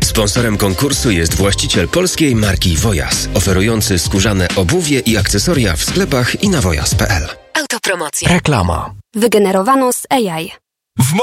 Sponsorem konkursu jest właściciel polskiej marki Wojas, oferujący skórzane obuwie i akcesoria w sklepach i na wojas.pl. Autopromocja. Reklama. Wygenerowano z AI.